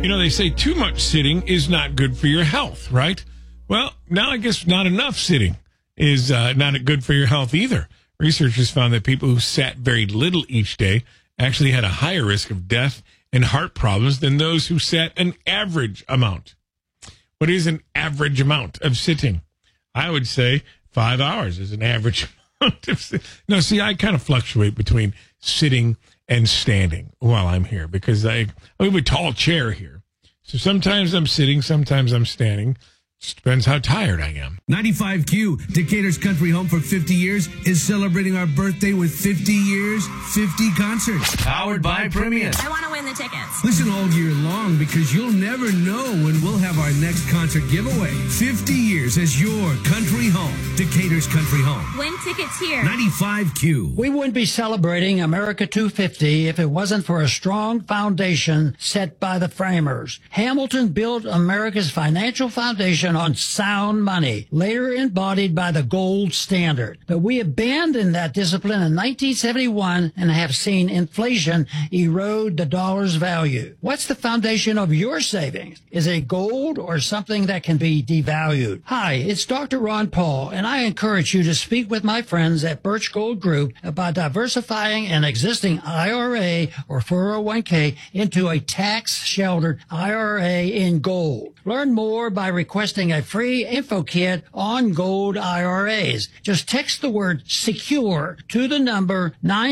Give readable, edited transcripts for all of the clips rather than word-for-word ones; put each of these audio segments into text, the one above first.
They say too much sitting is not good for your health, right? Well, now I guess not enough sitting is not good for your health either. Researchers found that people who sat very little each day actually had a higher risk of death and heart problems than those who sat an average amount. What is an average amount of sitting? I would say 5 hours is an average amount of sitting. No, see, I kind of fluctuate between sitting and standing while I'm here because I have a tall chair here. So sometimes I'm sitting, sometimes I'm standing. Just depends how tired I am. 95Q, Decatur's country home for 50 years, is celebrating our birthday with 50 years, 50 concerts. Powered by Premium. I want to win the tickets. Listen all year long because you'll never know when we'll have our next concert giveaway. 50 years as your country home. Decatur's country home. Win tickets here. 95Q. We wouldn't be celebrating America 250 if it wasn't for a strong foundation set by the framers. Hamilton built America's financial foundation on sound money, later embodied by the gold standard. But we abandoned that discipline in 1971 and have seen inflation erode the dollar's value. What's the foundation of your savings? Is it gold or something that can be devalued? Hi, it's Dr. Ron Paul, and I encourage you to speak with my friends at Birch Gold Group about diversifying an existing IRA or 401k into a tax-sheltered IRA in gold. Learn more by requesting a free info kit on gold IRAs. Just text the word SECURE to the number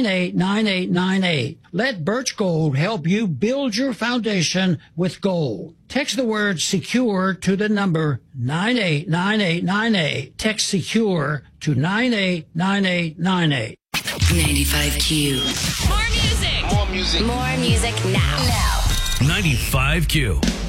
989898. Let Birch Gold help you build your foundation with gold. Text the word SECURE to the number 989898. Text SECURE to 989898. 95Q. More music. More music now. 95Q.